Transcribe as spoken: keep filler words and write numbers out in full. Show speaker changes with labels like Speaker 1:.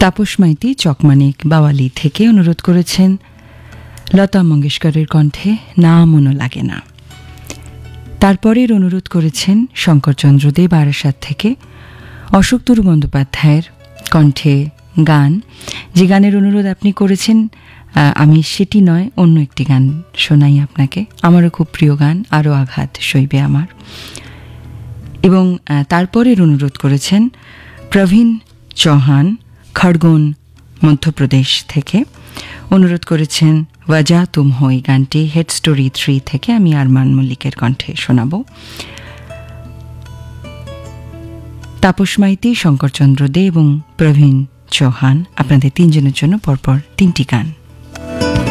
Speaker 1: তাপস মাইতি চকমানিক বাওয়ালি থেকে অনুরোধ করেছেন লতা মঙ্গেশকরের কণ্ঠে না মনও লাগে না। তারপরের অনুরোধ করেছেন শঙ্করচন্দ্র দে বারাসাত থেকে অশোক তরু বন্দ্যোপাধ্যায়ের কণ্ঠে গান, যে গানের অনুরোধ আপনি করেছেন আমি সেটি নয়, অন্য একটি গান শোনাই আপনাকে। আমারও খুব প্রিয় গান আরও আঘাত সইবে আমার। এবং তারপরের অনুরোধ করেছেন প্রবীণ চৌহান খড়গোন মধ্যপ্রদেশ থেকে, অনুরোধ করেছেন ওয়াজা তুম হো, এই গানটি হেড স্টোরি থ্রি থেকে আমি আরমান মল্লিকের কণ্ঠে শোনাব। তাপস মাইতি, শঙ্করচন্দ্র দে এবং প্রবীণ চৌহান, আপনাদের তিনজনের জন্য পরপর তিনটি গান।